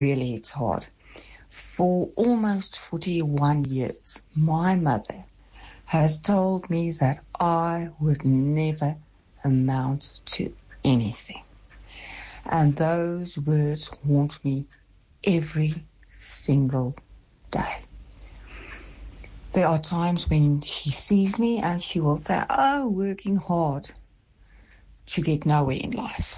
Really, it's hard. For almost 41 years, my mother has told me that I would never amount to anything. And those words haunt me every single day. There are times when she sees me and she will say, "Oh, working hard to get nowhere in life."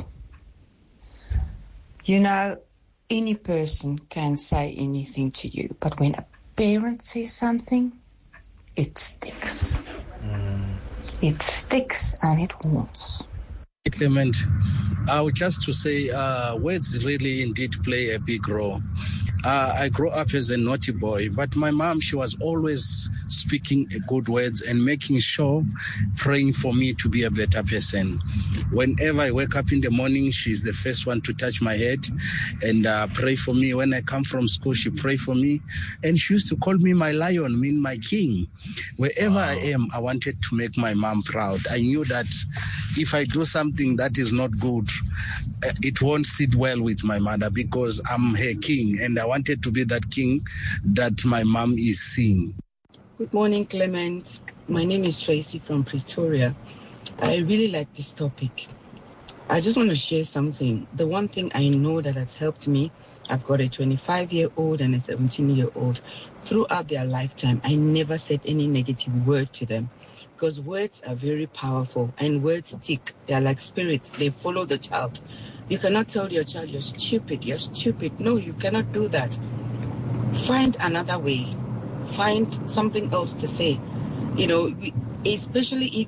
You know, any person can say anything to you, but when a parent says something, it sticks. It sticks and it haunts. Clement, just to say, words really indeed play a big role. I grew up as a naughty boy, but my mom, she was always speaking good words and making sure, praying for me to be a better person. Whenever I wake up in the morning, she's the first one to touch my head and pray for me. When I come from school, she pray for me. And she used to call me my lion, mean my king. Wherever I am, I wanted to make my mom proud. I knew that if I do something that is not good, it won't sit well with my mother because I'm her king and I wanted to be that king that my mom is seeing. Good morning, Clement. My name is Tracy from Pretoria. I really like this topic. I just want to share something. The one thing I know that has helped me, I've got a 25-year-old and a 17-year-old. Throughout their lifetime, I never said any negative word to them. Because words are very powerful and words stick. They are like spirits. They follow the child. You cannot tell your child, you're stupid. No, you cannot do that. Find another way. Find something else to say. You know, especially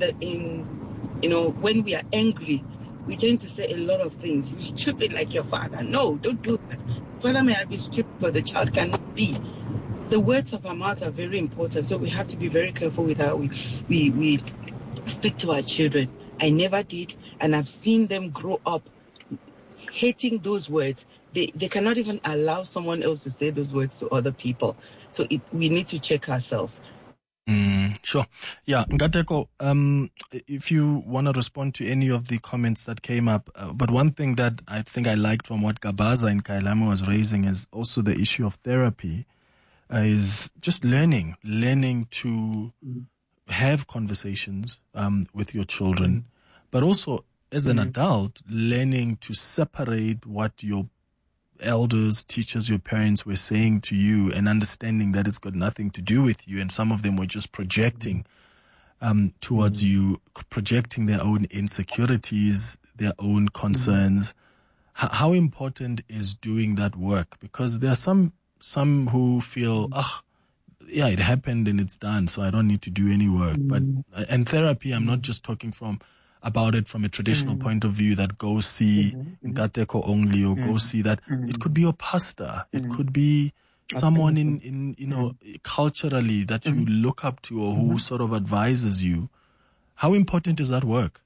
when we are angry, we tend to say a lot of things. You're stupid like your father. No, don't do that. Father may be stupid, but the child cannot be. The words of our mouth are very important, so we have to be very careful with how we speak to our children. I never did, and I've seen them grow up hating those words. They cannot even allow someone else to say those words to other people. So we need to check ourselves. Sure. Yeah, Nkateko, if you want to respond to any of the comments that came up, but one thing that I think I liked from what Gabaza and Kailama was raising is also the issue of therapy. Is just learning to have conversations with your children, but also as an adult, learning to separate what your elders, teachers, your parents were saying to you and understanding that it's got nothing to do with you. And some of them were just projecting towards you, projecting their own insecurities, their own concerns. How important is doing that work? Because there are some who feel, it happened and it's done, so I don't need to do any work. And therapy, I'm not just talking about it from a traditional point of view that go see Nkateko only or go see that. It could be your pastor. It could be someone in culturally that you look up to or who sort of advises you. How important is that work?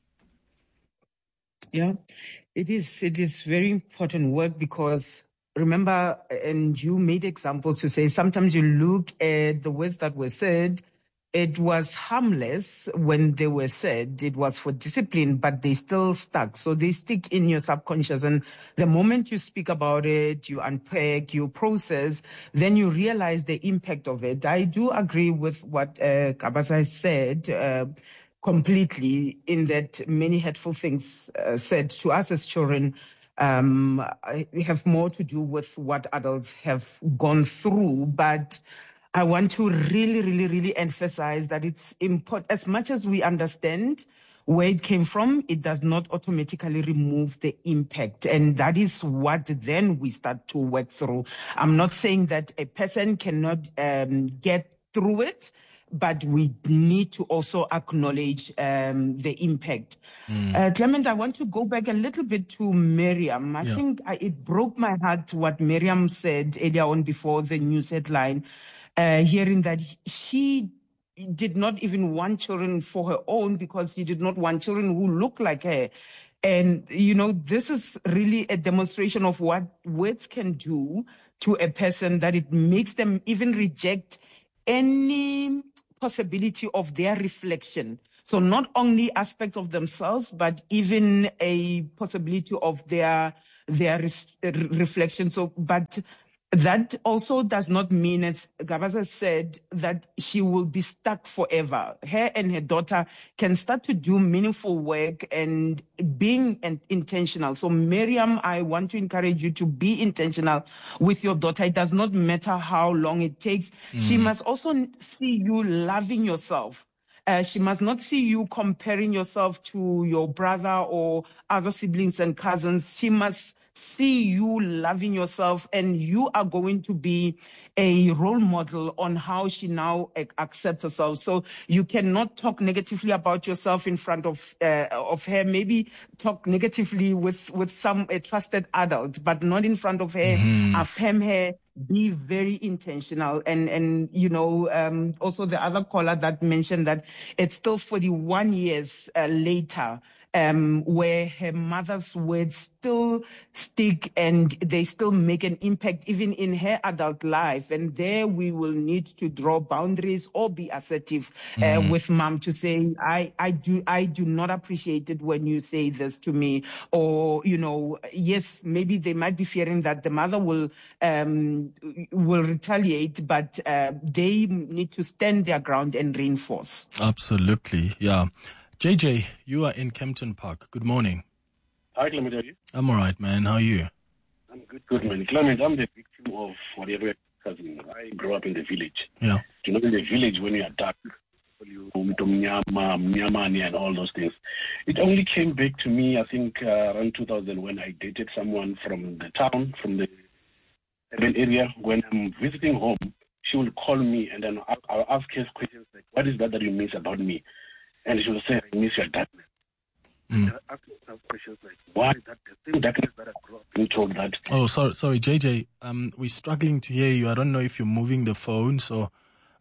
Yeah, it is very important work because remember, and you made examples to say sometimes you look at the words that were said, it was harmless when they were said, it was for discipline, but they still stuck. So they stick in your subconscious. And the moment you speak about it, you unpack, you process, then you realize the impact of it. I do agree with what Kabasa said completely, in that many hurtful things said to us as children have more to do with what adults have gone through. But I want to really, really, really emphasize that it's important. As much as we understand where it came from, it does not automatically remove the impact. And that is what then we start to work through. I'm not saying that a person cannot get through it, but we need to also acknowledge the impact. Clement, I want to go back a little bit to Miriam. I think it broke my heart what Miriam said earlier on before the news headline, hearing that she did not even want children for her own because she did not want children who look like her. And, this is really a demonstration of what words can do to a person, that it makes them even reject any possibility of their reflection. So not only aspects of themselves, but even a possibility of their their reflection. So, but that also does not mean, as Gabaza said, that she will be stuck forever. Her and her daughter can start to do meaningful work and being intentional. So, Miriam, I want to encourage you to be intentional with your daughter. It does not matter how long it takes. She must also see you loving yourself. She must not see you comparing yourself to your brother or other siblings and cousins. She must see you loving yourself, and you are going to be a role model on how she now accepts herself. So you cannot talk negatively about yourself in front of her. Maybe talk negatively with a trusted adult, but not in front of her. Affirm her. Be very intentional. And also the other caller that mentioned that it's still 41 years later, where her mother's words still stick and they still make an impact even in her adult life. And there we will need to draw boundaries or be assertive with mom to say, I do not appreciate it when you say this to me. Or, yes, maybe they might be fearing that the mother will retaliate, but they need to stand their ground and reinforce. Absolutely, yeah. JJ, you are in Kempton Park. Good morning. Hi, Clement, how are you? I'm all right, man. How are you? I'm good, man. Clement, I'm the victim of whatever cousin. I grew up in the village. Yeah. In the village, when you are dark, you Mnyamani and all those things. It only came back to me, I think, around 2000 when I dated someone from the town, from the urban area. When I'm visiting home, she will call me and then I'll ask her questions like, what is that you miss about me? And she will say, I miss your darkness. And I ask myself questions like, why is that the same darkness that I grew up being told that? Oh, sorry, JJ. We're struggling to hear you. I don't know if you're moving the phone, so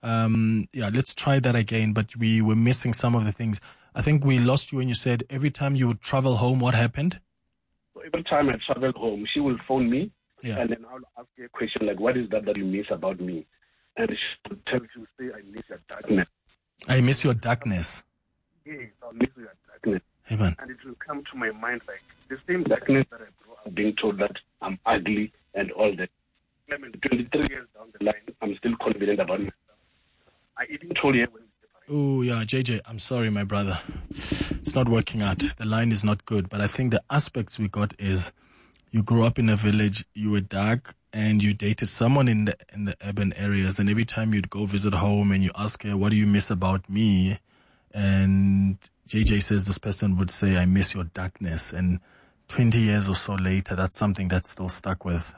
let's try that again. But we were missing some of the things. I think we lost you when you said every time you would travel home, what happened? So every time I travel home, she will phone me, and then I'll ask her a question like, what is that you miss about me? And she will say, I miss your darkness. I miss your darkness. Yes, I'll miss your darkness. Hey, man. And it will come to my mind like the same darkness that I grew up being told that I'm ugly and all that. I mean, 23 years down the line, I'm still confident about myself. I even told her when. Oh, yeah, JJ, I'm sorry, my brother. It's not working out. The line is not good. But I think the aspects we got is you grew up in a village, you were dark, and you dated someone in the urban areas. And every time you'd go visit home and you ask her, what do you miss about me? And JJ says this person would say, I miss your darkness. And 20 years or so later, that's something that's still stuck with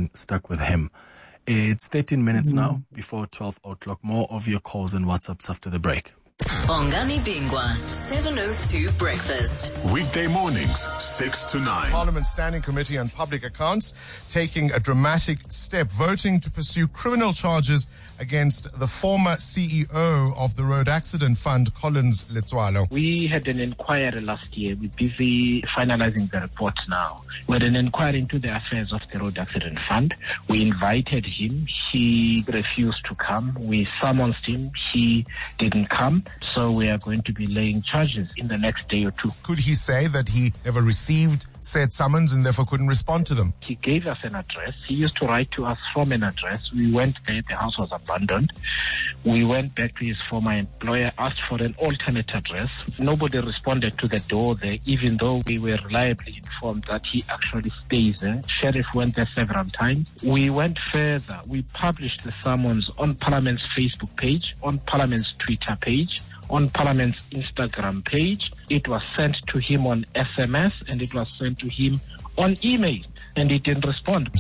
him. It's 13 minutes now before 12 o'clock. More of your calls and WhatsApps after the break. Bongani Bingwa, 702 Breakfast. Weekday mornings, 6 to 9. Parliament Standing Committee on Public Accounts taking a dramatic step, voting to pursue criminal charges against the former CEO of the Road Accident Fund, Collins Letswalo. We had an inquiry last year. We're busy finalizing the report now. We had an inquiry into the affairs of the Road Accident Fund. We invited him. He refused to come. We summoned him. He didn't come. So we are going to be laying charges in the next day or two. Could he say that he never received said summons and therefore couldn't respond to them? He gave us an address. He used to write to us from an address. We went there. The house was abandoned. We went back to his former employer, asked for an alternate address. Nobody responded to the door there, even though we were reliably informed that he actually stays there. Sheriff went there several times. We went further. We published the summons on Parliament's Facebook page, on Parliament's Twitter page, on Parliament's Instagram page. It was sent to him on SMS and it was sent to him on email, and he didn't respond.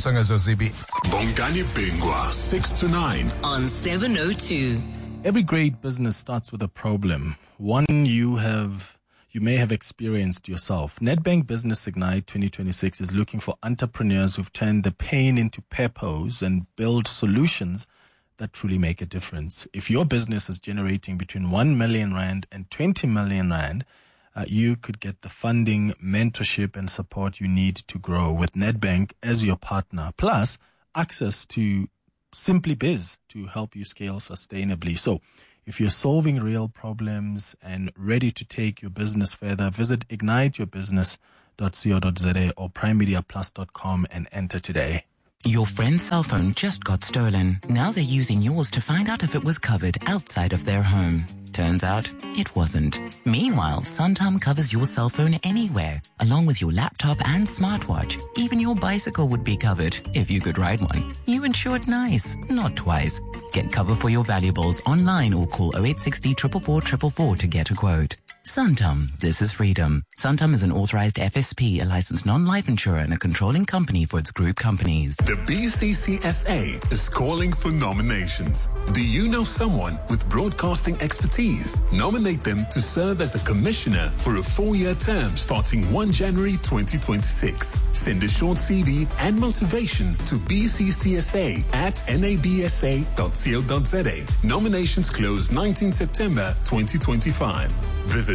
Bongani Bingwa, 6 to 9 on 702. Every great business starts with a problem, one you may have experienced yourself. Nedbank Business Ignite 2026 is looking for entrepreneurs who've turned the pain into purpose and build solutions that truly make a difference. If your business is generating between 1 million rand and 20 million rand, you could get the funding, mentorship, and support you need to grow with Nedbank as your partner, plus access to Simply Biz to help you scale sustainably. So if you're solving real problems and ready to take your business further, visit igniteyourbusiness.co.za primemedia.co.za or primemediaplus.com and enter today. Your friend's cell phone just got stolen. Now they're using yours to find out if it was covered outside of their home. Turns out it wasn't. Meanwhile, Santam covers your cell phone anywhere, along with your laptop and smartwatch. Even your bicycle would be covered if you could ride one. You insured nice, not twice. Get cover for your valuables online or call 0860 444 444 to get a quote. Santam, this is freedom. Santam is an authorized FSP, a licensed non-life insurer and a controlling company for its group companies. The BCCSA is calling for nominations. Do you know someone with broadcasting expertise? Nominate them to serve as a commissioner for a 4-year term starting 1 January 2026. Send a short CV and motivation to bccsa@nabsa.co.za. Nominations close 19 September 2025. Visit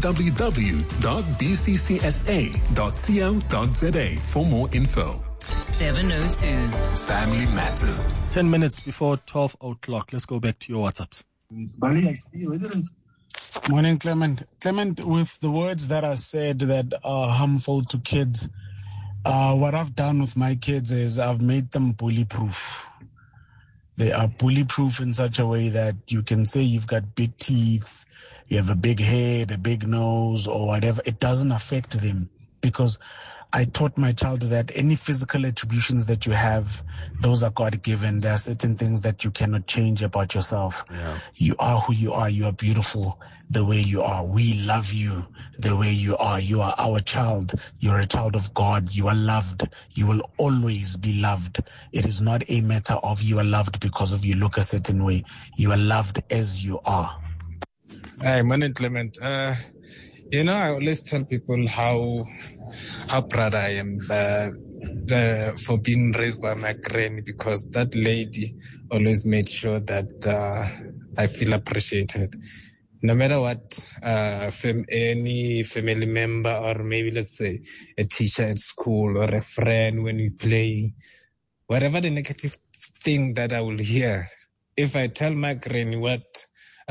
www.bccsa.co.za for more info. 702. Family Matters. 10 minutes before 12 o'clock. Let's go back to your WhatsApps. Bali, I see you, isn't it? Morning, Clement. Clement, with the words that are said that are harmful to kids, what I've done with my kids is I've made them bully-proof. They are bully-proof in such a way that you can say you've got big teeth, you have a big head, a big nose, or whatever. It doesn't affect them because I taught my child that any physical attributions that you have, those are God-given. There are certain things that you cannot change about yourself. Yeah. You are who you are. You are beautiful the way you are. We love you the way you are. You are our child. You're a child of God. You are loved. You will always be loved. It is not a matter of you are loved because of you look a certain way. You are loved as you are. Hi, morning, Clement. I always tell people how proud I am for being raised by my granny, because that lady always made sure that I feel appreciated. No matter what, any family member, or maybe let's say a teacher at school or a friend when we play, whatever the negative thing that I will hear, if I tell my granny what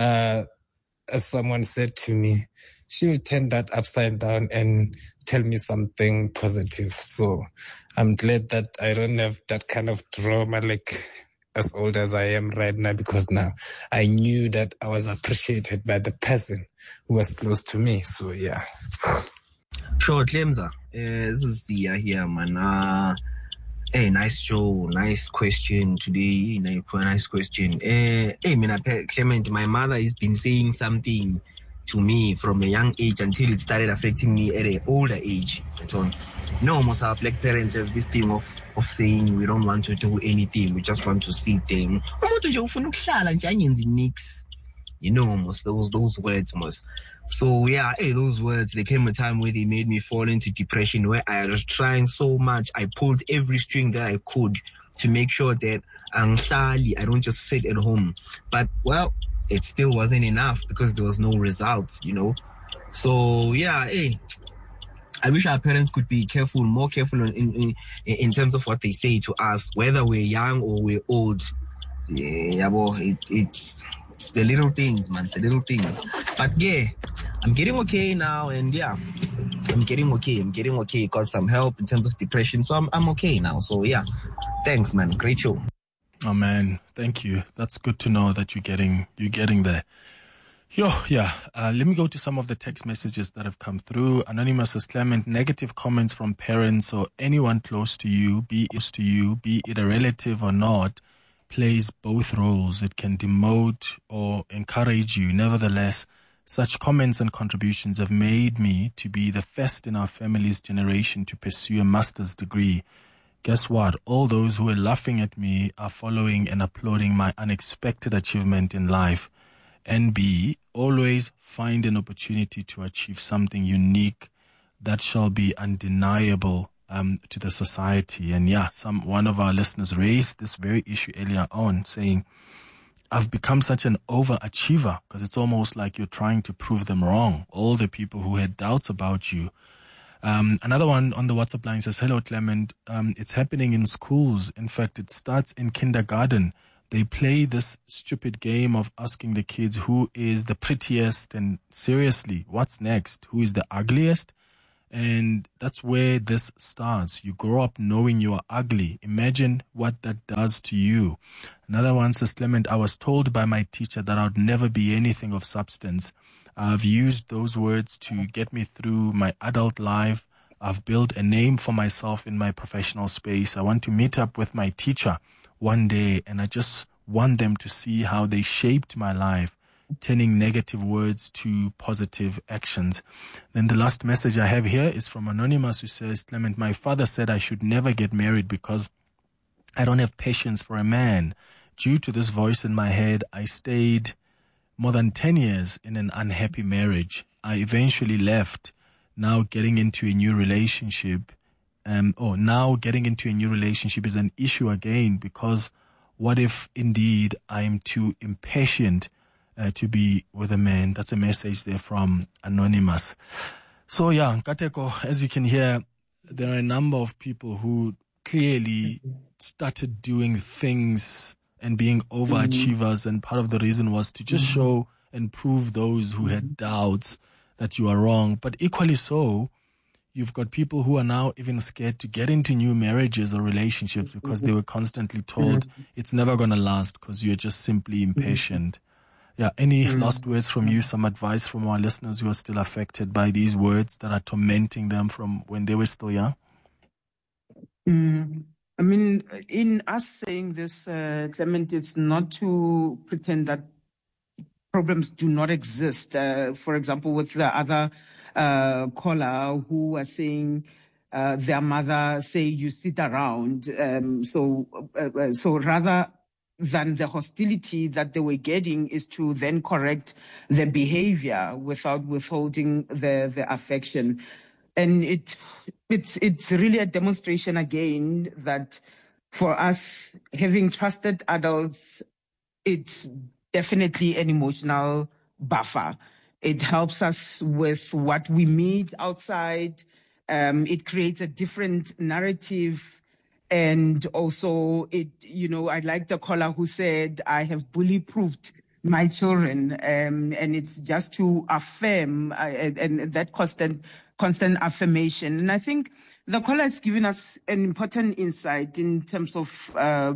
as someone said to me, she will turn that upside down and tell me something positive. So I'm glad that I don't have that kind of trauma like as old as I am right now, because now I knew that I was appreciated by the person who was close to me. So yeah. Sure, Clemza. This is Sia here, man. Hey, nice show, nice question today. Nice question. Clement, my mother has been saying something to me from a young age until it started affecting me at an older age. So, most our black parents have this thing of saying we don't want to do anything, we just want to sit there. Most those words, most. So yeah, those words, there came a time where they made me fall into depression, where I was trying so much. I pulled every string that I could to make sure that I don't just sit at home. But well, it still wasn't enough because there was no results, So yeah, I wish our parents could be more careful in terms of what they say to us, whether we're young or we're old. Yeah, well, it's the little things, man. It's the little things. But yeah, I'm getting okay now, and yeah, I'm getting okay. Got some help in terms of depression, so I'm okay now. So yeah, thanks, man. Great show. Oh man, thank you. That's good to know that you're getting there. Let me go to some of the text messages that have come through. Anonymous says, Clement, negative comments from parents or anyone close to you, be it a relative or not, plays both roles. It can demote or encourage you. Nevertheless, such comments and contributions have made me to be the first in our family's generation to pursue a master's degree. Guess what? All those who were laughing at me are following and applauding my unexpected achievement in life. And B, always find an opportunity to achieve something unique that shall be undeniable to the society. And yeah, one of our listeners raised this very issue earlier on, saying, I've become such an overachiever, because it's almost like you're trying to prove them wrong. All the people who had doubts about you. Another one on the WhatsApp line says, hello, Clement. It's happening in schools. In fact, it starts in kindergarten. They play this stupid game of asking the kids who is the prettiest, and seriously, what's next? Who is the ugliest? And that's where this starts. You grow up knowing you are ugly. Imagine what that does to you. Another one says, Clement, I was told by my teacher that I would never be anything of substance. I've used those words to get me through my adult life. I've built a name for myself in my professional space. I want to meet up with my teacher one day, and I just want them to see how they shaped my life, turning negative words to positive actions. Then the last message I have here is from Anonymous, who says, Clement, my father said I should never get married because I don't have patience for a man. Due to this voice in my head, I stayed more than 10 years in an unhappy marriage. I eventually left, now getting into a new relationship. Now getting into a new relationship is an issue again, because what if indeed I'm too impatient to be with a man? That's a message there from Anonymous. So yeah, Nkateko, as you can hear, there are a number of people who clearly started doing things and being overachievers, and part of the reason was to just show and prove those who had doubts that you are wrong. But equally so, you've got people who are now even scared to get into new marriages or relationships because they were constantly told it's never going to last because you're just simply impatient. Yeah, any last words from you, some advice from our listeners who are still affected by these words that are tormenting them from when they were still young? I mean, in us saying this, Clement, it's not to pretend that problems do not exist. For example, with the other caller who was saying their mother say you sit around. So rather than the hostility that they were getting is to then correct the behavior without withholding the affection. And it's really a demonstration again that for us, having trusted adults, it's definitely an emotional buffer. It helps us with what we meet outside. It creates a different narrative. And also I like the caller who said, I have bully-proofed my children. And it's just to affirm and that constant affirmation. And I think the caller has given us an important insight in terms of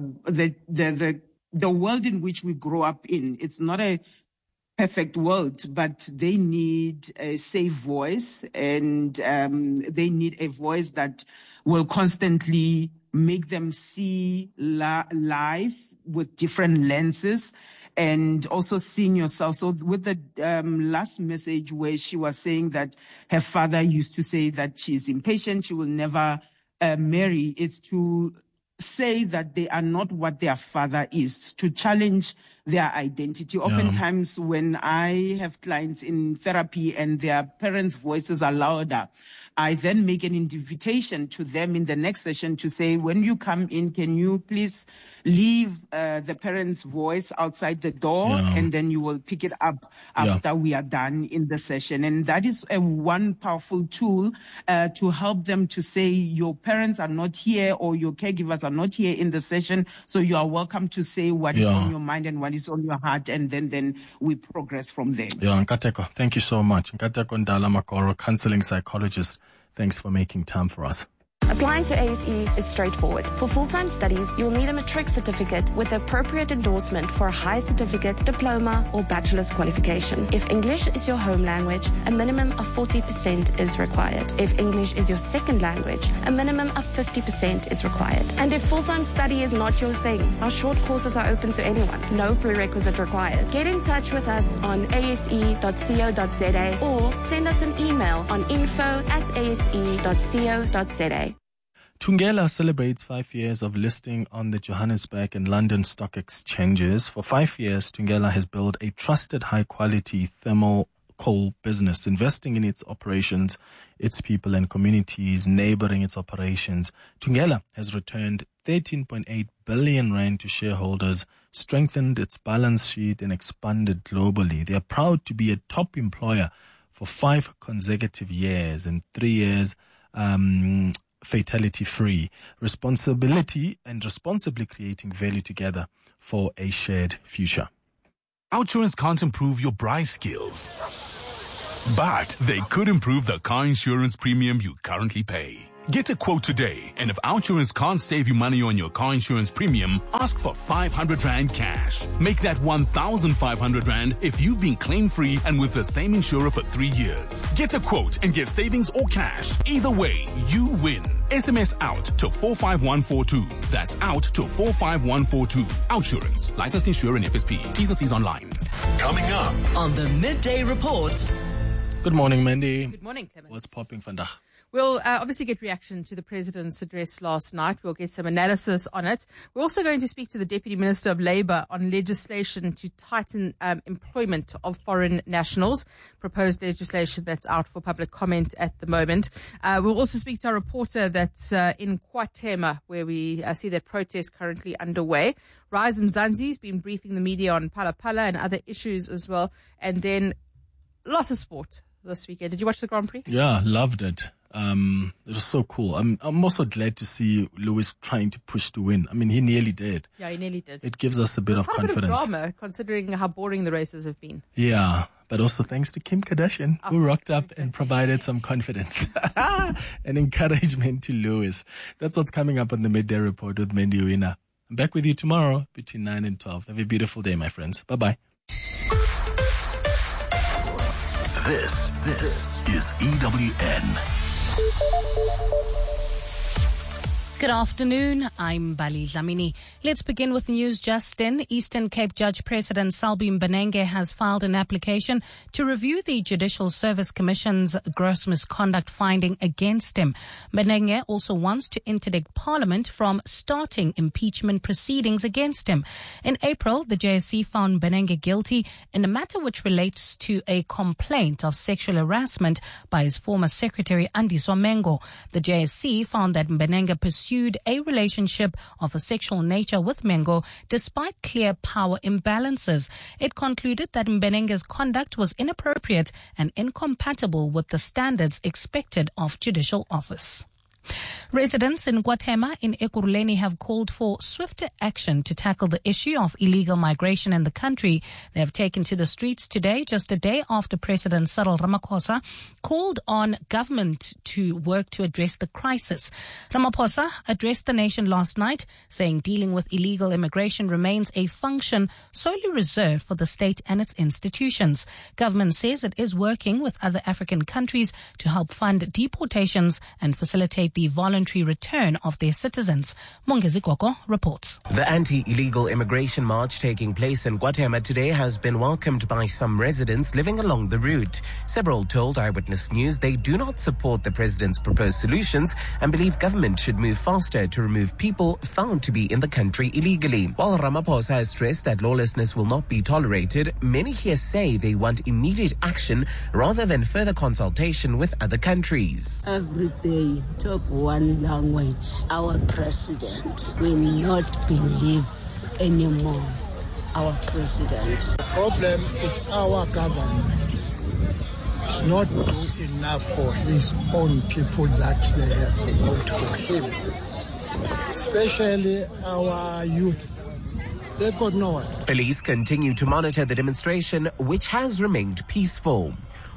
the world in which we grow up in. It's not a perfect world, but they need a safe voice, and they need a voice that will constantly make them see life with different lenses, and also seeing yourself. So with the last message where she was saying that her father used to say that she's impatient, she will never marry, it's to say that they are not what their father is, to challenge their identity. Oftentimes when I have clients in therapy and their parents' voices are louder, I then make an invitation to them in the next session to say, when you come in, can you please leave the parent's voice outside the door, and then you will pick it up after we are done in the session. And that is one powerful tool to help them to say, your parents are not here or your caregivers are not here in the session, so you are welcome to say what is on your mind and what is on your heart, and then we progress from there. Yeah, Nkateko, thank you so much. Nkateko Ndala Makoro, counseling psychologist. Thanks for making time for us. Applying to ASE is straightforward. For full-time studies, you will need a matric certificate with the appropriate endorsement for a higher certificate, diploma, or bachelor's qualification. If English is your home language, a minimum of 40% is required. If English is your second language, a minimum of 50% is required. And if full-time study is not your thing, our short courses are open to anyone. No prerequisite required. Get in touch with us on ase.co.za or send us an email on info@ase.co.za. Thungela celebrates 5 years of listing on the Johannesburg and London stock exchanges. For 5 years, Thungela has built a trusted high-quality thermal coal business, investing in its operations, its people and communities neighboring its operations. Thungela has returned 13.8 billion rand to shareholders, strengthened its balance sheet, and expanded globally. They are proud to be a top employer for 5 consecutive years and 3 years fatality-free. Responsibility and responsibly creating value together for a shared future. Outsurance can't improve your braai skills, But they could improve the car insurance premium you currently pay. Get a quote today, and if OUTsurance can't save you money on your car insurance premium, ask for 500 Rand cash. Make that 1,500 Rand if you've been claim-free and with the same insurer for 3 years. Get a quote and get savings or cash. Either way, you win. SMS out to 45142. That's out to 45142. OUTsurance. Licensed insurer and FSP. T's and C's online. Coming up on the Midday Report. Good morning, Mandy. Good morning, Clement. What's popping vandag? We'll obviously get reaction to the President's address last night. We'll get some analysis on it. We're also going to speak to the Deputy Minister of Labour on legislation to tighten employment of foreign nationals, proposed legislation that's out for public comment at the moment. We'll also speak to our reporter that's in KwaThema, where we see that protest currently underway. Rise Mzansi's been briefing the media on Phala Phala and other issues as well. And then lots of sport this weekend. Did you watch the Grand Prix? Yeah, loved it. It was so cool. I'm also glad to see Lewis trying to push to win. I mean, he nearly did. Yeah, he nearly did. It gives us a bit of confidence. A bit of drama, considering how boring the races have been. Yeah, but also thanks to Kim Kardashian, who rocked up and provided some confidence and encouragement to Lewis. That's what's coming up on the Midday Report with Mendy Uina. I'm back with you tomorrow between 9 and 12. Have a beautiful day, my friends. Bye-bye. This is EWN. Good afternoon. I'm Bali Dlamini. Let's begin with news just in. Eastern Cape Judge President Selby Mbenenge has filed an application to review the Judicial Service Commission's gross misconduct finding against him. Mbenenge also wants to interdict Parliament from starting impeachment proceedings against him. In April, the JSC found Mbenenge guilty in a matter which relates to a complaint of sexual harassment by his former secretary, Andiswa Mengo. The JSC found that Mbenenge pursued a relationship of a sexual nature with Mengo despite clear power imbalances. It concluded that Mbenenge's conduct was inappropriate and incompatible with the standards expected of judicial office. Residents in KwaThema in Ekurhuleni have called for swifter action to tackle the issue of illegal migration in the country. They have taken to the streets today, just a day after President Cyril Ramaphosa called on government to work to address the crisis. Ramaphosa addressed the nation last night, saying dealing with illegal immigration remains a function solely reserved for the state and its institutions. Government says it is working with other African countries to help fund deportations and facilitate the voluntary return of their citizens. Mongezi Koko reports. The anti-illegal immigration march taking place in KwaThema today has been welcomed by some residents living along the route. Several told Eyewitness News they do not support the president's proposed solutions and believe government should move faster to remove people found to be in the country illegally. While Ramaphosa has stressed that lawlessness will not be tolerated, many here say they want immediate action rather than further consultation with other countries. Every day, talk one language. Our president will not believe anymore. Our president. The problem is our government. It's not doing enough for his own people that they have voted for him. Especially our youth. They've got nowhere. Police continue to monitor the demonstration, which has remained peaceful.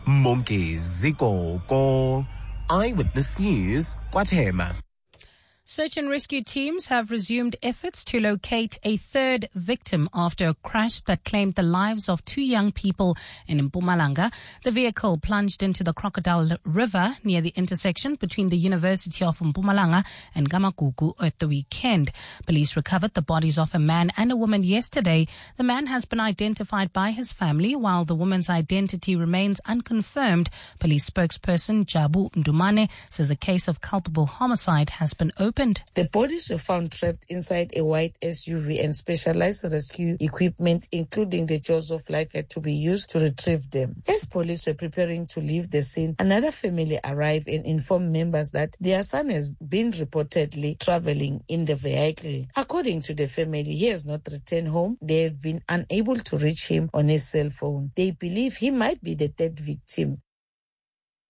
Mongezi Koko, Eyewitness News, KwaThema. Search and rescue teams have resumed efforts to locate a third victim after a crash that claimed the lives of 2 young people in Mpumalanga. The vehicle plunged into the Crocodile River near the intersection between the University of Mpumalanga and Gamagugu at the weekend. Police recovered the bodies of a man and a woman yesterday. The man has been identified by his family, while the woman's identity remains unconfirmed. Police spokesperson Jabu Ndumane says a case of culpable homicide has been opened. The bodies were found trapped inside a white SUV, and specialized rescue equipment, including the jaws of life, had to be used to retrieve them. As police were preparing to leave the scene, another family arrived and informed members that their son has been reportedly traveling in the vehicle. According to the family, he has not returned home. They have been unable to reach him on his cell phone. They believe he might be the third victim.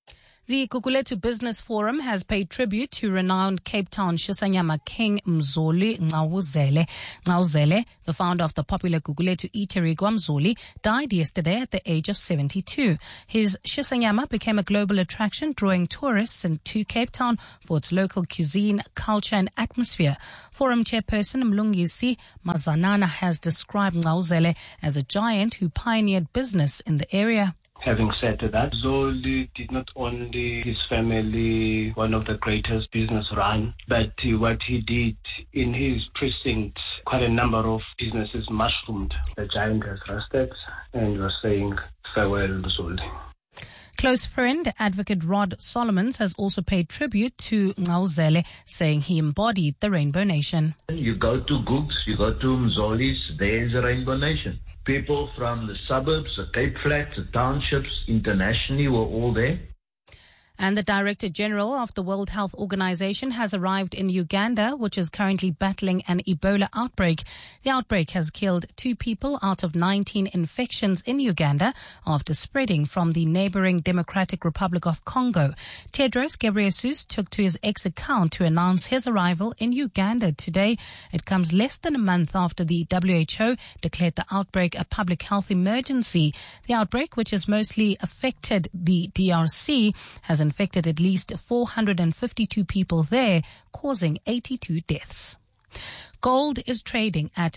The Gugulethu Business Forum has paid tribute to renowned Cape Town Shisanyama King Mzoli Ngawuzele, the founder of the popular Gugulethu eatery Gwamzoli, died yesterday at the age of 72. His Shisanyama became a global attraction, drawing tourists into Cape Town for its local cuisine, culture and atmosphere. Forum chairperson Mlungisi Mazanana has described Ngawuzele as a giant who pioneered business in the area. Having said that, Zoli did not only his family one of the greatest business run, but what he did in his precinct, quite a number of businesses mushroomed. The giant has rested, and we're saying farewell, Zoli. Close friend, Advocate Rod Solomons, has also paid tribute to Ngawuzele, saying he embodied the Rainbow Nation. You go to Gooks, you go to Mzoli's, there's a Rainbow Nation. People from the suburbs, the Cape Flats, the townships, internationally were all there. And the Director General of the World Health Organization has arrived in Uganda, which is currently battling an Ebola outbreak. The outbreak has killed 2 people out of 19 infections in Uganda after spreading from the neighboring Democratic Republic of Congo. Tedros Ghebreyesus took to his X account to announce his arrival in Uganda today. It comes less than a month after the WHO declared the outbreak a public health emergency. The outbreak, which has mostly affected the DRC, has infected at least 452 people there, causing 82 deaths. Gold is trading at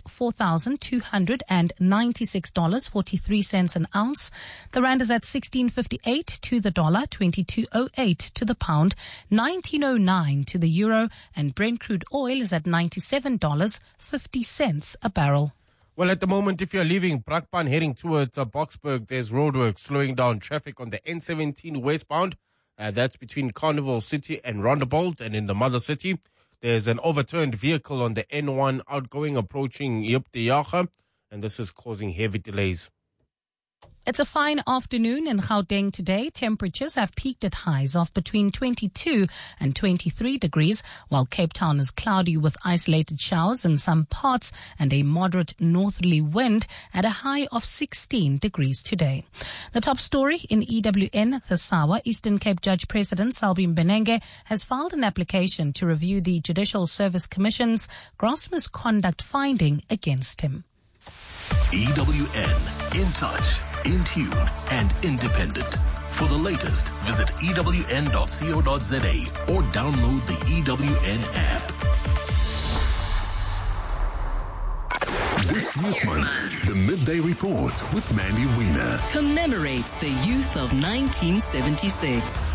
$4,296.43 an ounce. The rand is at 16.58 to the dollar, 22.08 to the pound, 19.09 to the euro, and Brent crude oil is at $97.50 a barrel. Well, at the moment, if you're leaving Brakpan heading towards Boksburg, there's roadwork slowing down traffic on the N17 westbound. That's between Carnival City and Rondebolt, and in the mother city, there's an overturned vehicle on the N1 outgoing approaching Yoptiyaga, and this is causing heavy delays. It's a fine afternoon in Gauteng today. Temperatures have peaked at highs of between 22 and 23 degrees, while Cape Town is cloudy with isolated showers in some parts and a moderate northerly wind at a high of 16 degrees today. The top story in EWN this hour, Eastern Cape Judge President Salbi Mbenenge has filed an application to review the Judicial Service Commission's gross misconduct finding against him. EWN, in touch, in tune and independent. For the latest, visit ewn.co.za or download the EWN app. This youth month, the Midday Report with Mandy Wiener commemorates the youth of 1976.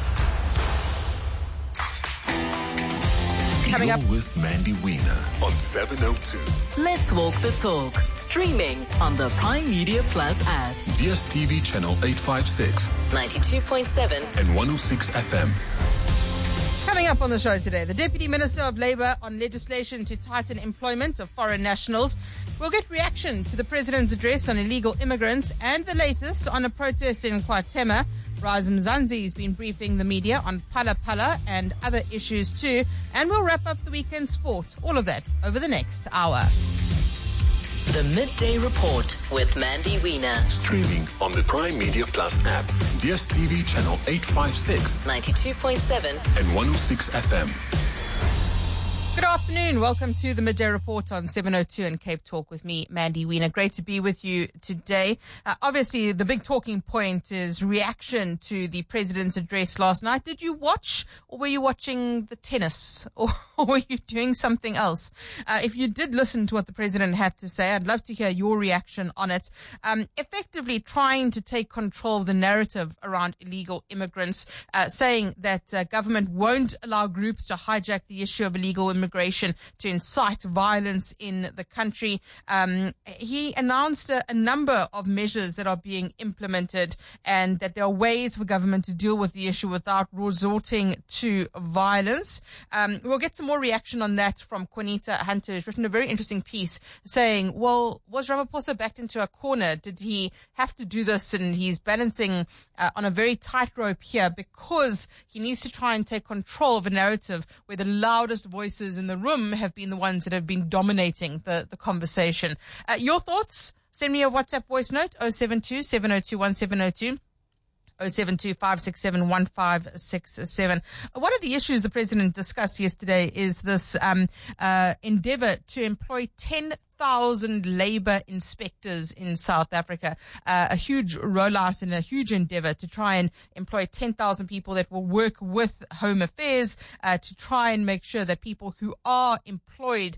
Coming up with Mandy Wiener on 702. Let's walk the talk. Streaming on the Prime Media Plus app. DSTV channel 856, 92.7 and 106 FM. Coming up on the show today, the Deputy Minister of Labour on legislation to tighten employment of foreign nationals. We'll get reaction to the President's address on illegal immigrants and the latest on a protest in KwaThema. Raz Mzansi has been briefing the media on Phala Phala and other issues too. And we'll wrap up the weekend sport. All of that over the next hour. The Midday Report with Mandy Wiener. Streaming on the Prime Media Plus app, DSTV channel 856, 92.7 and 106 FM. Good afternoon. Welcome to the Midday Report on 702 and Cape Talk with me, Mandy Wiener. Great to be with you today. Obviously, the big talking point is reaction to the President's address last night. Did you watch, or were you watching the tennis, or were you doing something else? If you did listen to what the President had to say, I'd love to hear your reaction on it. Effectively trying to take control of the narrative around illegal immigrants, saying that government won't allow groups to hijack the issue of illegal immigration to incite violence in the country. He announced a number of measures that are being implemented and that there are ways for government to deal with the issue without resorting to violence. We'll get some more reaction on that from Juanita Hunter, who's written a very interesting piece saying, well, was Ramaphosa backed into a corner? Did he have to do this? And he's balancing on a very tightrope here because he needs to try and take control of a narrative where the loudest voices in the room have been the ones that have been dominating the conversation. Your thoughts? Send me a WhatsApp voice note, 072-702-1702. 0725671567. One of the issues the president discussed yesterday is this endeavor to employ 10,000 labor inspectors in South Africa, a huge rollout and a huge endeavor to try and employ 10,000 people that will work with Home Affairs to try and make sure that people who are employed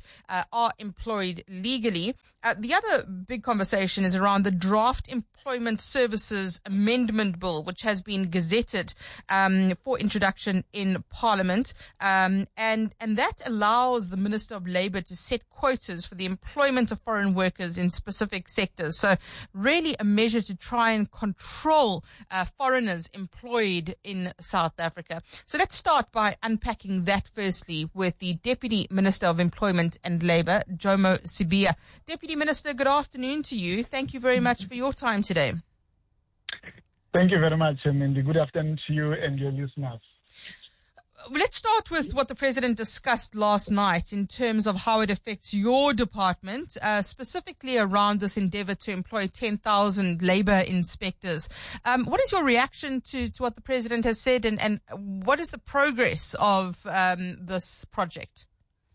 legally. The other big conversation is around the Draft Employment Services Amendment Bill, which has been gazetted for introduction in Parliament, and that allows the Minister of Labour to set quotas for the employment of foreign workers in specific sectors. So really a measure to try and control foreigners employed in South Africa. So let's start by unpacking that firstly with the Deputy Minister of Employment and Labour, Jomo Sibiya. Deputy Minister, good afternoon to you. Thank you very much for your time today. Thank you very much, Mindy. Good afternoon to you and your listeners. Let's start with what the President discussed last night in terms of how it affects your department, specifically around this endeavour to employ 10,000 labour inspectors. What is your reaction to what the President has said, and what is the progress of this project?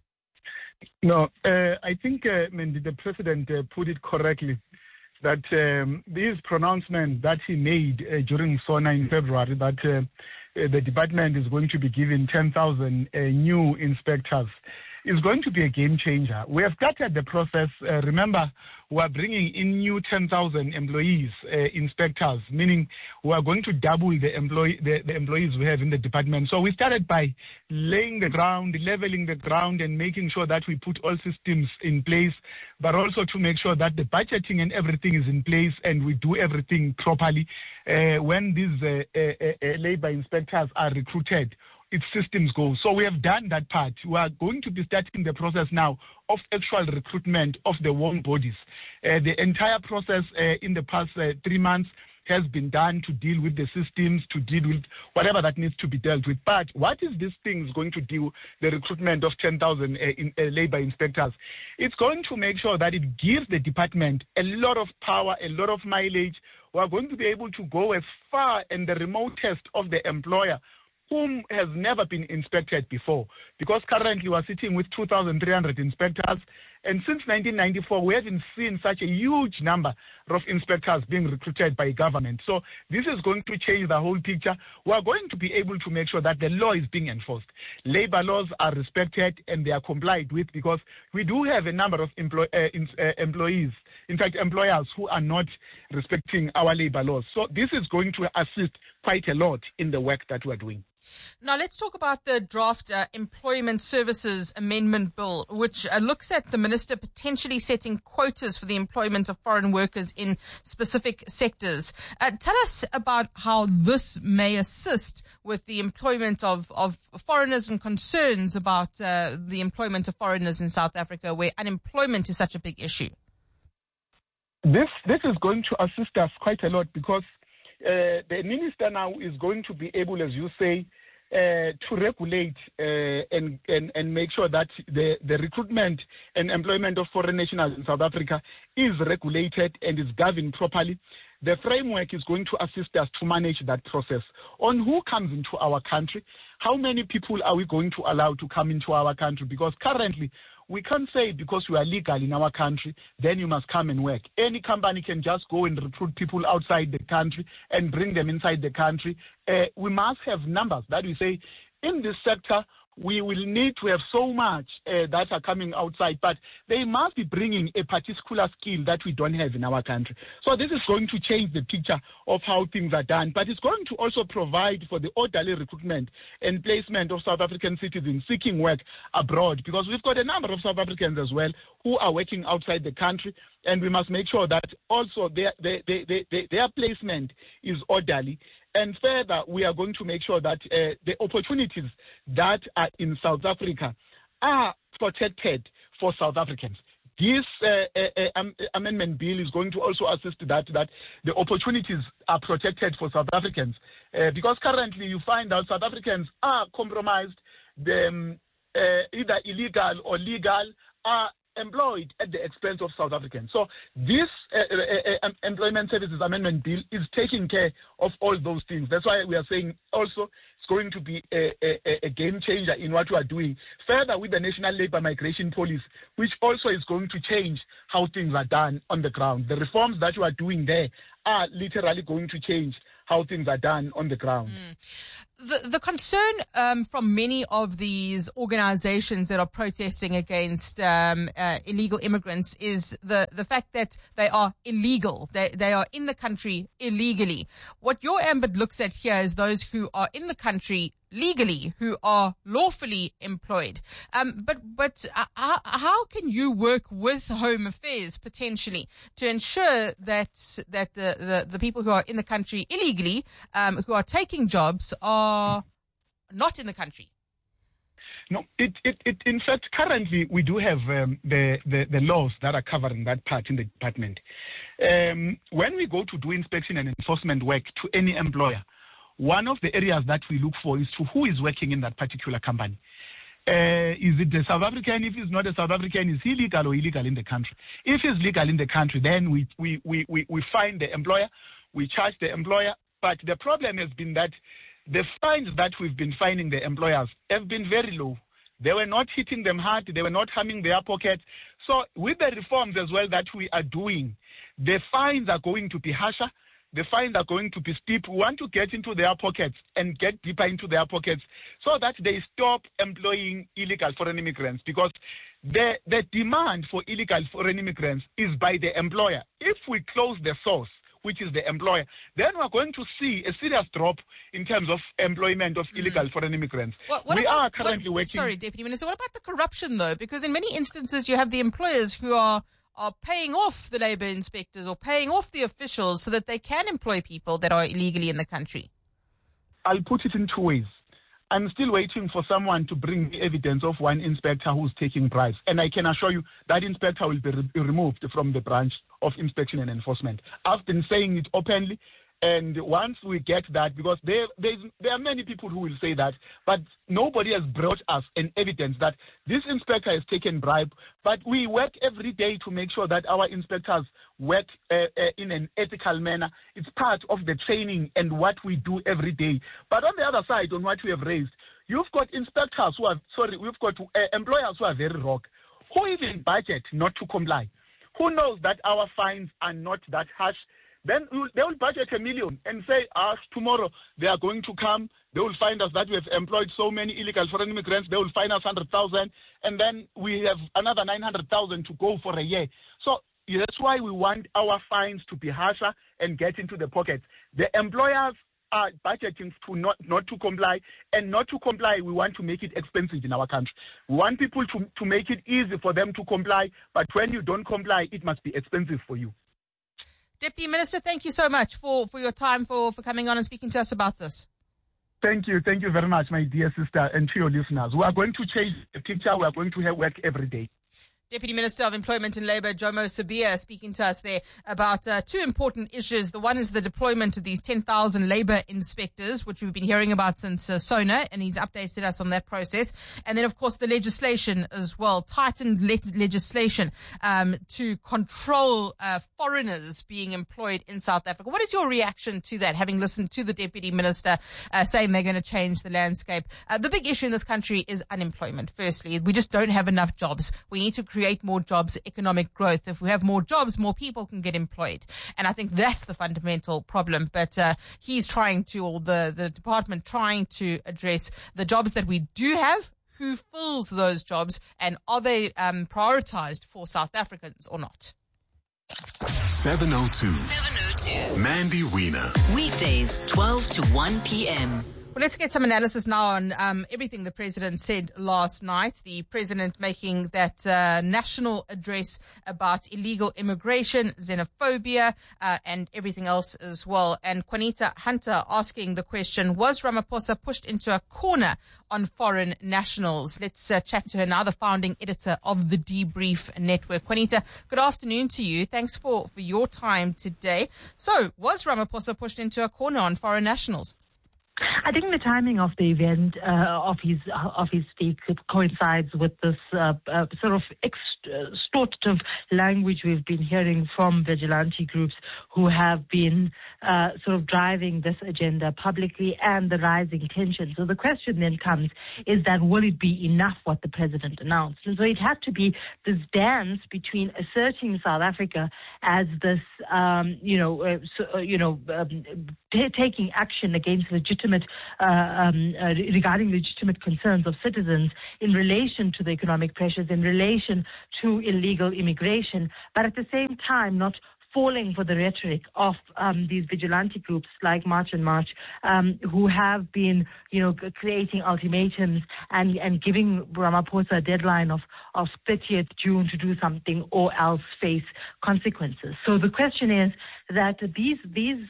No, I think, Mindy, the President put it correctly, that this pronouncement that he made during SONA in February, that the department is going to be given 10,000 new inspectors, is going to be a game changer. We have started the process. Remember, we are bringing in new 10,000 employees, inspectors, meaning we are going to double the employees we have in the department. So we started by laying the ground, leveling the ground, and making sure that we put all systems in place, but also to make sure that the budgeting and everything is in place and we do everything properly. When these labor inspectors are recruited, its systems go. So we have done that part. We are going to be starting the process now of actual recruitment of the warm bodies. The entire process in the past 3 months has been done to deal with the systems, to deal with whatever that needs to be dealt with. But what is this thing going to do, the recruitment of 10,000 labor inspectors? It's going to make sure that it gives the department a lot of power, a lot of mileage. We are going to be able to go as far and the remotest of the employer whom has never been inspected before, because currently we are sitting with 2,300 inspectors, and since 1994 we haven't seen such a huge number of inspectors being recruited by government. So this is going to change the whole picture. We are going to be able to make sure that the law is being enforced. Labor laws are respected and they are complied with, because we do have a number of employees, in fact employers, who are not respecting our labor laws. So this is going to assist quite a lot in the work that we are doing. Now let's talk about the Draft Employment Services Amendment Bill, which looks at the Minister potentially setting quotas for the employment of foreign workers in specific sectors. Tell us about how this may assist with the employment of foreigners and concerns about the employment of foreigners in South Africa, where unemployment is such a big issue. This is going to assist us quite a lot, because the minister now is going to be able, as you say, to regulate and make sure that the recruitment and employment of foreign nationals in South Africa is regulated and is governed properly. The framework is going to assist us to manage that process on who comes into our country, how many people are we going to allow to come into our country, because currently we can't say because you are legal in our country, then you must come and work. Any company can just go and recruit people outside the country and bring them inside the country. We must have numbers that we say, in this sector, we will need to have so much that are coming outside, but they must be bringing a particular skill that we don't have in our country. So this is going to change the picture of how things are done, but it's going to also provide for the orderly recruitment and placement of South African citizens seeking work abroad, because we've got a number of South Africans as well who are working outside the country, and we must make sure that also their placement is orderly. And further, we are going to make sure that the opportunities that are in South Africa are protected for South Africans. This amendment bill is going to also assist that the opportunities are protected for South Africans, because currently you find out South Africans are compromised, either illegal or legal, are employed at the expense of South Africans. So this Employment Services Amendment Bill is taking care of all those things. That's why we are saying also it's going to be a game changer in what we are doing. Further, with the National Labour Migration Policy, which also is going to change how things are done on the ground. The reforms that we are doing there are literally going to change how things are done on the ground. The concern from many of these organizations that are protesting against illegal immigrants is the fact that they are illegal. They are in the country illegally. What your ambit looks at here is those who are in the country legally, who are lawfully employed. But how can you work with Home Affairs potentially to ensure that the people who are in the country illegally, who are taking jobs, are not in the country? No, in fact, currently we do have the laws that are covering that part in the department. When we go to do inspection and enforcement work to any employer, one of the areas that we look for is to who is working in that particular company. Is it a South African? If it's not a South African, is he legal or illegal in the country? If he's legal in the country, then we find the employer, we charge the employer. But the problem has been that the fines that we've been fining the employers have been very low. They were not hitting them hard. They were not harming their pockets. So with the reforms as well that we are doing, the fines are going to be harsher. The fines are going to be steep. We want to get into their pockets and get deeper into their pockets so that they stop employing illegal foreign immigrants, because the demand for illegal foreign immigrants is by the employer. If we close the source, which is the employer, then we're going to see a serious drop in terms of employment of illegal foreign immigrants. We are currently working... Sorry, Deputy Minister, what about the corruption, though? Because in many instances you have the employers who are paying off the labour inspectors or paying off the officials so that they can employ people that are illegally in the country. I'll put it in two ways. I'm still waiting for someone to bring the evidence of one inspector who's taking bribes. And I can assure you that inspector will be removed from the branch of inspection and enforcement. I've been saying it openly. And once we get that, because there are many people who will say that, but nobody has brought us an evidence that this inspector has taken bribe. But we work every day to make sure that our inspectors work in an ethical manner. It's part of the training and what we do every day. But on the other side, on what we have raised, you've got inspectors who are, we've got employers who are very rogue, who even budget not to comply, who knows that our fines are not that harsh. Then they will budget $1 million and say, tomorrow they are going to come. They will find us that we have employed so many illegal foreign immigrants. They will fine us 100,000, and then we have another 900,000 to go for a year. So that's why we want our fines to be harsher and get into the pockets. The employers are budgeting to not to comply, and not to comply, we want to make it expensive in our country. We want people to make it easy for them to comply, but when you don't comply, it must be expensive for you. Deputy Minister, thank you so much for your time, for coming on and speaking to us about this. Thank you. Thank you very much, my dear sister, and to your listeners. We are going to change the picture. We are going to have work every day. Deputy Minister of Employment and Labour, Jomo Sibiya, speaking to us there about two important issues. The one is the deployment of these 10,000 labour inspectors, which we've been hearing about since SONA, and he's updated us on that process. And then, of course, the legislation as well, tightened legislation to control foreigners being employed in South Africa. What is your reaction to that, having listened to the Deputy Minister saying they're going to change the landscape? The big issue in this country is unemployment, firstly. We just don't have enough jobs. We need to create more jobs, economic growth. If we have more jobs, more people can get employed. And I think that's the fundamental problem. But he's trying to, or the department trying to address the jobs that we do have, who fills those jobs, and are they prioritized for South Africans or not? 702. Mandy Wiener. Weekdays, 12 to 1 p.m. Well, let's get some analysis now on everything the president said last night. The president making that national address about illegal immigration, xenophobia, and everything else as well. And Juanita Hunter asking the question, was Ramaphosa pushed into a corner on foreign nationals? Let's chat to her now, the founding editor of the Debrief Network. Juanita, good afternoon to you. Thanks for your time today. So, was Ramaphosa pushed into a corner on foreign nationals? I think the timing of the event of his speech coincides with this sort of extortive language we've been hearing from vigilante groups who have been sort of driving this agenda publicly, and the rising tension. So the question then comes, is that will it be enough what the president announced? And so it had to be this dance between asserting South Africa as this, taking action against regarding legitimate concerns of citizens in relation to the economic pressures, in relation to illegal immigration, but at the same time not falling for the rhetoric of these vigilante groups like March and March, who have been, creating ultimatums and giving Ramaphosa a deadline of 30th June to do something or else face consequences. So the question is that this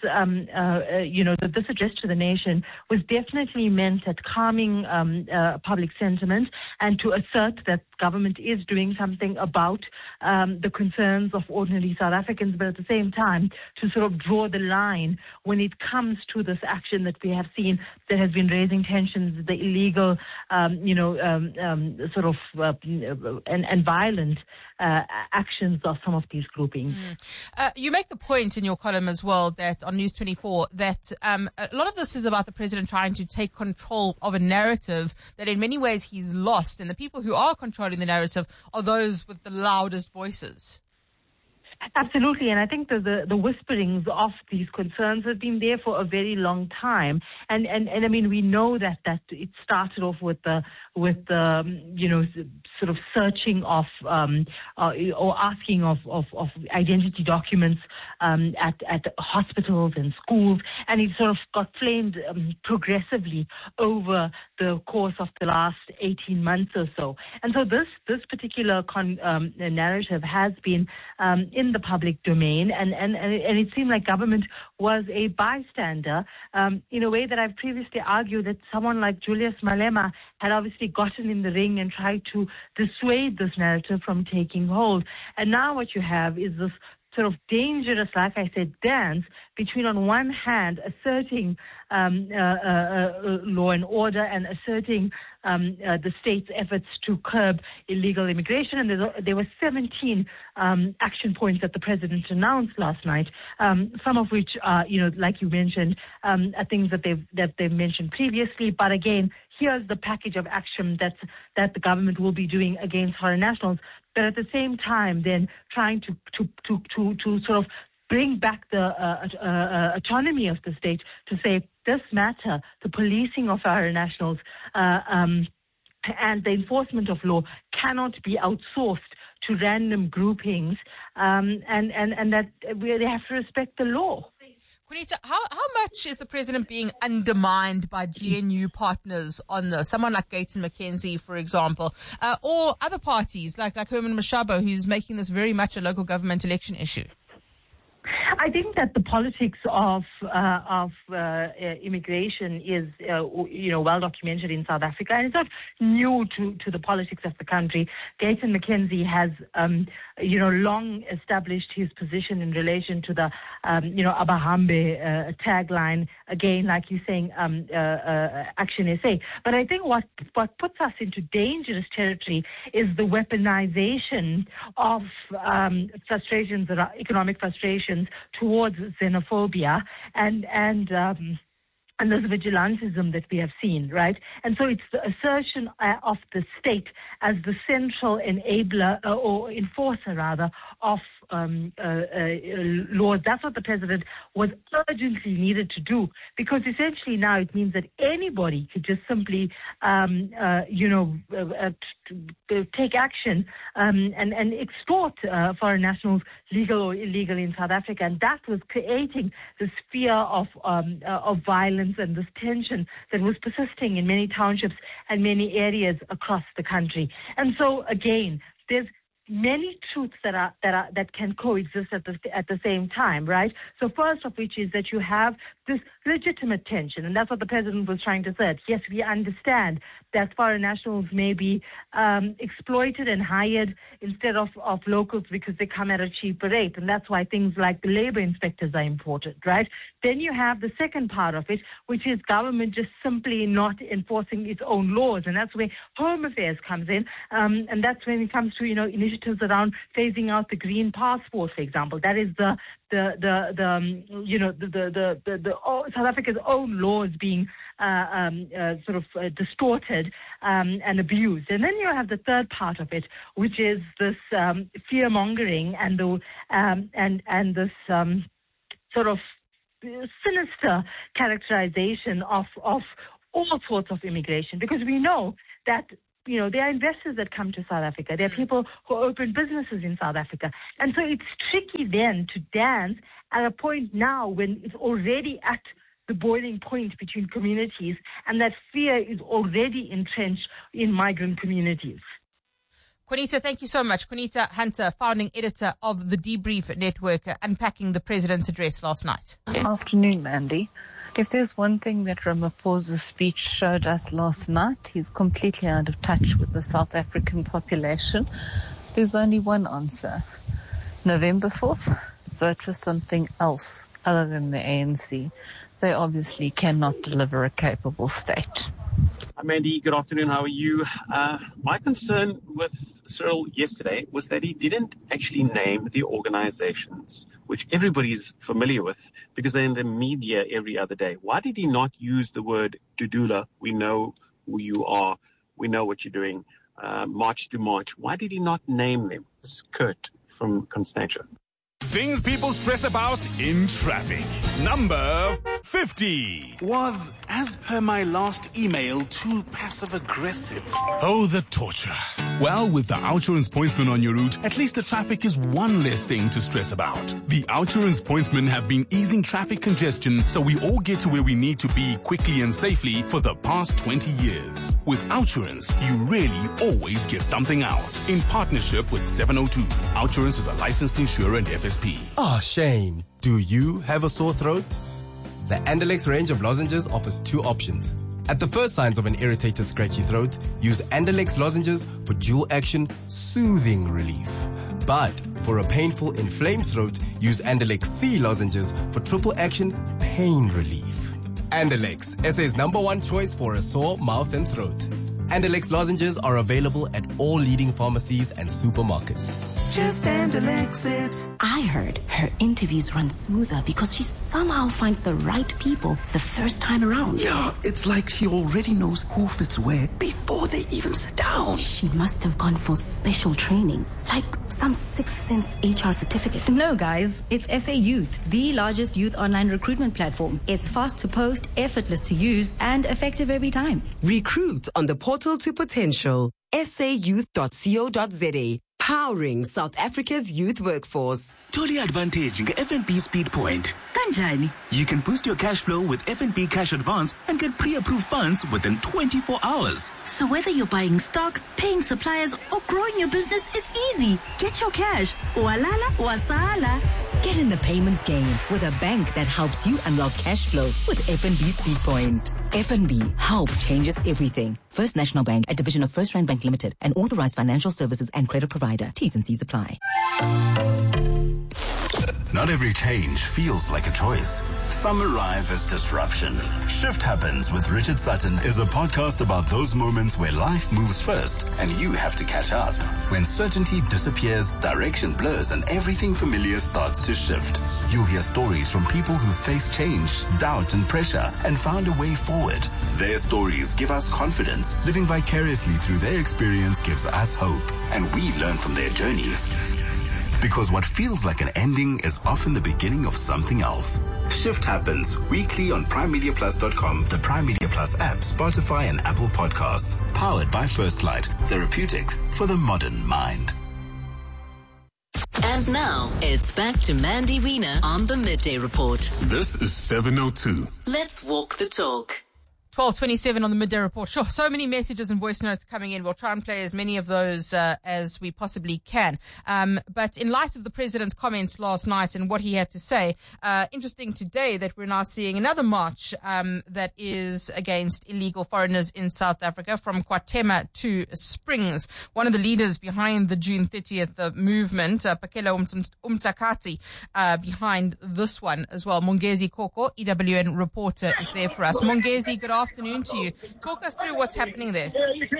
address to the nation was definitely meant at calming public sentiment and to assert that government is doing something about the concerns of ordinary South Africans, but at the same time to sort of draw the line when it comes to this action that we have seen that has been raising tensions, the illegal, and violent actions of some of these groupings. You make the point in your column as well that on News 24 that a lot of this is about the president trying to take control of a narrative that in many ways he's lost, and the people who are controlling the narrative are those with the loudest voices. Absolutely, and I think the whisperings of these concerns have been there for a very long time, and I mean we know that it started off with the sort of searching of or asking of identity documents at hospitals and schools, and it sort of got flamed progressively over the course of the last 18 months or so, and so this particular narrative has been in the public domain, and it seemed like government was a bystander in a way that I've previously argued that someone like Julius Malema had obviously gotten in the ring and tried to dissuade this narrative from taking hold. And now what you have is this sort of dangerous, like I said, dance between on one hand asserting law and order and asserting the state's efforts to curb illegal immigration. And there were 17 action points that the president announced last night, some of which are, like you mentioned, are things that they've mentioned previously. But again, here's the package of action that the government will be doing against foreign nationals. But at the same time, then trying to sort of bring back the autonomy of the state to say this matter, the policing of foreign nationals and the enforcement of law cannot be outsourced to random groupings, and that they have to respect the law. Quinita, how much is the president being undermined by GNU partners on this? Someone like Gayton McKenzie, for example, or other parties like Herman Mashaba, who's making this very much a local government election issue? I think that the politics of immigration is, well documented in South Africa, and it's not new to the politics of the country. Gayton McKenzie has, long established his position in relation to the, Abahambe tagline. Again, like you're saying, Action SA. But I think what puts us into dangerous territory is the weaponization of frustrations, economic frustrations towards xenophobia and this vigilantism that we have seen, right? And so it's the assertion of the state as the central enabler or enforcer, rather, of laws. That's what the president was urgently needed to do, because essentially now it means that anybody could just simply, take action and extort foreign nationals, legal or illegal, in South Africa, and that was creating this fear of violence and this tension that was persisting in many townships and many areas across the country. And so again, there's many truths that can coexist at the same time, right? So first of which is that you have this legitimate tension, and that's what the president was trying to say. Yes, we understand that foreign nationals may be exploited and hired instead of locals because they come at a cheaper rate, and that's why things like the labor inspectors are important, right? Then you have the second part of it, which is government just simply not enforcing its own laws, and that's where Home Affairs comes in, and that's when it comes to initiatives around phasing out the green passport, for example. That is the South Africa's own laws being distorted and abused. And then you have the third part of it, which is this fear mongering and this sort of sinister characterization of all sorts of immigration, because we know that there are investors that come to South Africa. There are people who open businesses in South Africa. And so it's tricky then to dance at a point now when it's already at the boiling point between communities, and that fear is already entrenched in migrant communities. Quinita, thank you so much. Quinita Hunter, founding editor of the Debrief Network, unpacking the president's address last night. Afternoon, Mandy. If there's one thing that Ramaphosa's speech showed us last night, he's completely out of touch with the South African population. There's only one answer. November 4th, vote for something else other than the ANC. They obviously cannot deliver a capable state. Mandy, good afternoon. How are you? My concern with Cyril yesterday was that he didn't actually name the organizations, which everybody's familiar with because they're in the media every other day. Why did he not use the word Dudula? We know who you are. We know what you're doing. March to March. Why did he not name them? It's Kurt from Constantia. Things people stress about in traffic. Number 50 was, as per my last email, too passive-aggressive. Oh, the torture. Well, with the Outsurance Pointsman on your route, at least the traffic is one less thing to stress about. The Outsurance Pointsmen have been easing traffic congestion so we all get to where we need to be quickly and safely for the past 20 years. With Outsurance, you really always get something out. In partnership with 702, Outsurance is a licensed insurer and FSP. Oh, Shane, do you have a sore throat? The Andalex range of lozenges offers two options. At the first signs of an irritated, scratchy throat, use Andalex lozenges for dual-action, soothing relief. But for a painful, inflamed throat, use Andalex C lozenges for triple-action, pain relief. Andalex, SA's #1 choice for a sore mouth and throat. Andalex lozenges are available at all leading pharmacies and supermarkets. It's just Andalex it. I heard her interviews run smoother because she somehow finds the right people the first time around. Yeah, it's like she already knows who fits where before they even sit down. She must have gone for special training, like some Sixth Sense HR certificate. No, guys, it's SA Youth, the largest youth online recruitment platform. It's fast to post, effortless to use, and effective every time. Recruit on the portal to potential. sayouth.co.za. Powering South Africa's youth workforce. Totally advantage FNB Speed Point. Kanjani? You can boost your cash flow with FNB Cash Advance and get pre-approved funds within 24 hours. So whether you're buying stock, paying suppliers, or growing your business, it's easy. Get your cash. Walala, wasala. Get in the payments game with a bank that helps you unlock cash flow with FNB Speed Point. FNB, help changes everything. First National Bank, a division of First Rand Bank Limited, an authorized financial services and credit provider. T's and C's apply. Not every change feels like a choice. Some arrive as disruption. Shift Happens with Richard Sutton is a podcast about those moments where life moves first and you have to catch up. When certainty disappears, direction blurs, and everything familiar starts to shift. You'll hear stories from people who faced change, doubt, and pressure and found a way forward. Their stories give us confidence. Living vicariously through their experience gives us hope, and we learn from their journeys. Because what feels like an ending is often the beginning of something else. Shift Happens weekly on PrimeMediaPlus.com, the Prime Media Plus app, Spotify, and Apple Podcasts. Powered by First Light, therapeutics for the modern mind. And now, it's back to Mandy Wiener on the Midday Report. This is 702. Let's walk the talk. 12:27 on the Midday Report. Sure, so many messages and voice notes coming in. We'll try and play as many of those as we possibly can. But in light of the president's comments last night and what he had to say, interesting today that we're now seeing another march that is against illegal foreigners in South Africa from KwaThema to Springs. One of the leaders behind the June 30th movement, Pakela Umtakati, behind this one as well. Mongezi Koko, EWN reporter, is there for us. Mongezi, good afternoon to you. Talk us through what's happening there.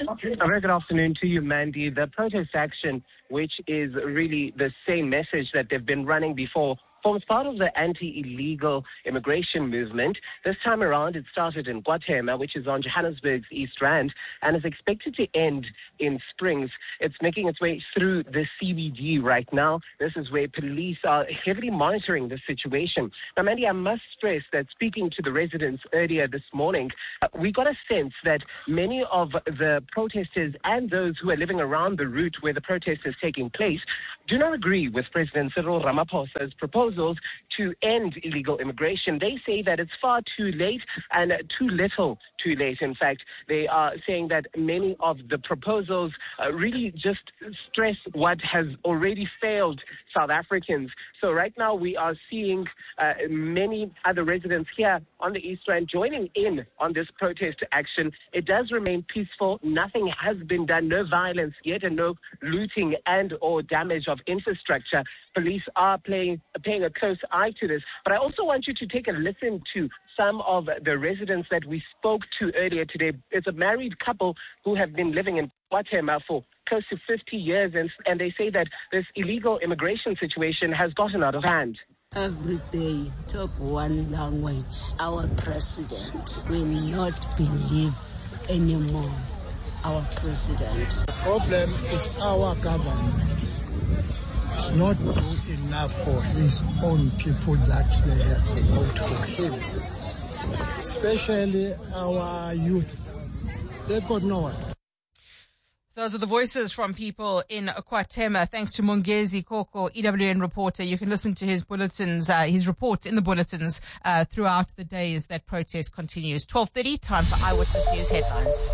A very good afternoon to you, Mandy. The protest action, which is really the same message that they've been running before, forms part of the anti-illegal immigration movement. This time around, it started in KwaThema, which is on Johannesburg's East Rand, and is expected to end in Springs. It's making its way through the CBD right now. This is where police are heavily monitoring the situation. Now, Mandy, I must stress that speaking to the residents earlier this morning, we got a sense that many of the protesters and those who are living around the route where the protest is taking place do not agree with President Cyril Ramaphosa's proposals to end illegal immigration. They say that it's far too late and too little too late. In fact, they are saying that many of the proposals really just stress what has already failed South Africans. So right now we are seeing many other residents here on the East Rand joining in on this protest action. It does remain peaceful. Nothing has been done, no violence yet, and no looting and or damage of infrastructure. Police are paying a close eye to this. But I also want you to take a listen to some of the residents that we spoke to earlier today. It's a married couple who have been living in KwaThema for close to 50 years, and they say that this illegal immigration situation has gotten out of hand. Every day, talk one language. Our president will not believe anymore. Our president. The problem is our government. It's not doing enough for his own people that they have voted for him. Especially our youth. They've got no one. Those are the voices from people in KwaThema. Thanks to Mongezi Koko, EWN reporter. You can listen to his bulletins, his reports in the bulletins throughout the day as that protest continues. 12:30, time for Eyewitness News headlines.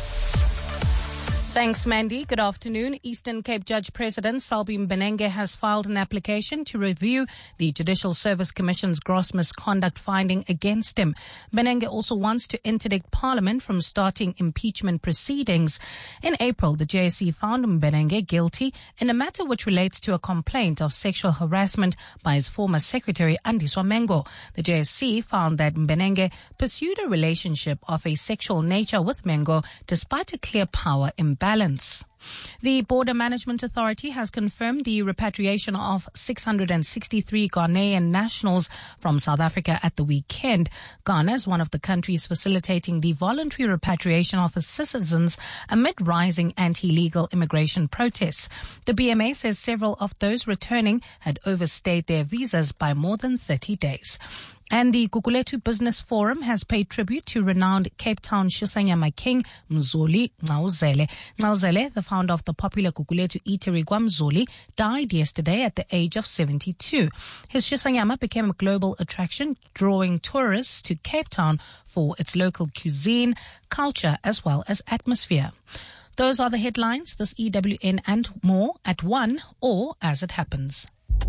Thanks, Mandy. Good afternoon. Eastern Cape Judge President Salbi Mbenenge has filed an application to review the Judicial Service Commission's gross misconduct finding against him. Mbenenge also wants to interdict Parliament from starting impeachment proceedings. In April, the JSC found Mbenenge guilty in a matter which relates to a complaint of sexual harassment by his former secretary, Andiswa Mengo. The JSC found that Mbenenge pursued a relationship of a sexual nature with Mengo despite a clear power imbalance. The Border Management Authority has confirmed the repatriation of 663 Ghanaian nationals from South Africa at the weekend. Ghana is one of the countries facilitating the voluntary repatriation of its citizens amid rising anti-illegal immigration protests. The BMA says several of those returning had overstayed their visas by more than 30 days. And the Gugulethu Business Forum has paid tribute to renowned Cape Town Shisanyama king Mzoli Ngcauzele. Ngcauzele, the founder of the popular Gugulethu eatery Gwamzoli, died yesterday at the age of 72. His Shisanyama became a global attraction, drawing tourists to Cape Town for its local cuisine, culture, as well as atmosphere. Those are the headlines. This EWN and more at 1 or as it happens.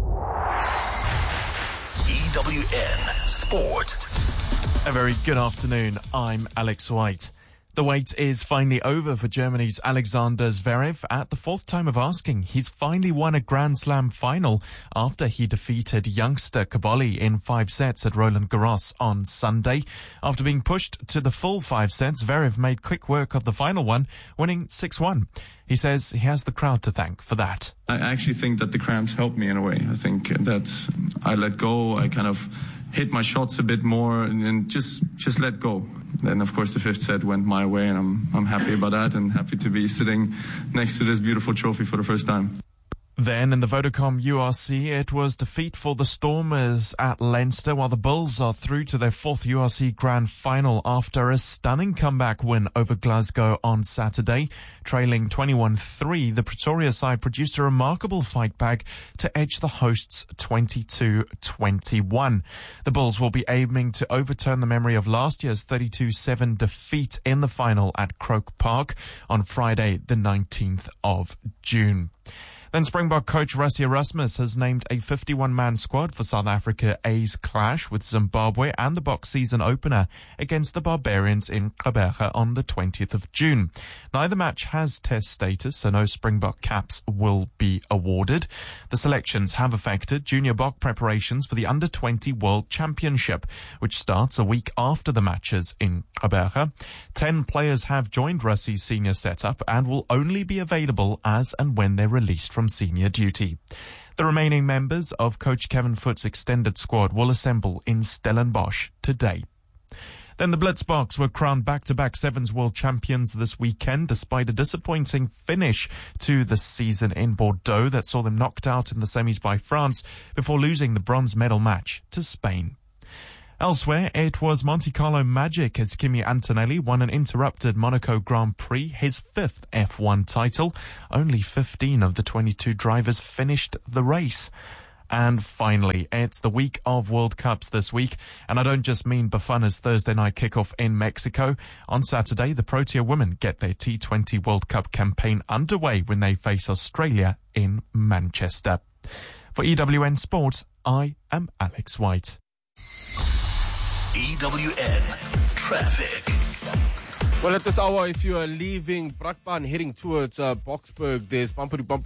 EWN Sport. A very good afternoon. I'm Alex White. The wait is finally over for Germany's Alexander Zverev. At the fourth time of asking, he's finally won a Grand Slam final after he defeated youngster Caboli in 5 sets at Roland Garros on Sunday. After being pushed to the full 5 sets, Zverev made quick work of the final one, winning 6-1. He says he has the crowd to thank for that. I actually think that the cramps helped me in a way. I think that I let go. I kind of hit my shots a bit more and just let go. Then, of course, the 5th set went my way, and I'm happy about that and happy to be sitting next to this beautiful trophy for the first time. Then in the Vodacom URC, it was defeat for the Stormers at Leinster, while the Bulls are through to their fourth URC Grand Final after a stunning comeback win over Glasgow on Saturday. Trailing 21-3, the Pretoria side produced a remarkable fight back to edge the hosts 22-21. The Bulls will be aiming to overturn the memory of last year's 32-7 defeat in the final at Croke Park on Friday, the 19th of June. Then Springbok coach Rassie Erasmus has named a 51-man squad for South Africa A's clash with Zimbabwe and the box season opener against the Barbarians in Gqeberha on the 20th of June. Neither match has test status, so no Springbok caps will be awarded. The selections have affected junior bok preparations for the Under-20 World Championship, which starts a week after the matches in Gqeberha. 10 players have joined Rassie's senior setup and will only be available as and when they're released from senior duty. The remaining members of Coach Kevin Foot's extended squad will assemble in Stellenbosch today. Then the Blitzboks were crowned back-to-back Sevens World Champions this weekend, despite a disappointing finish to the season in Bordeaux that saw them knocked out in the semis by France before losing the bronze medal match to Spain. Elsewhere, it was Monte Carlo magic as Kimi Antonelli won an interrupted Monaco Grand Prix, his fifth F1 title. Only 15 of the 22 drivers finished the race. And finally, it's the week of World Cups this week, and I don't just mean Bafana's Thursday night kickoff in Mexico. On Saturday, the Protea women get their T20 World Cup campaign underway when they face Australia in Manchester. For EWN Sports, I am Alex White. EWN Traffic. Well, at this hour, if you are leaving Brakpan heading towards Boksburg, there's bumper-to-bumper